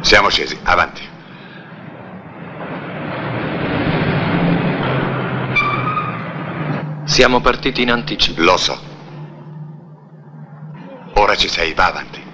Siamo scesi, avanti. Siamo partiti in anticipo. Lo so. Ora ci sei, va avanti.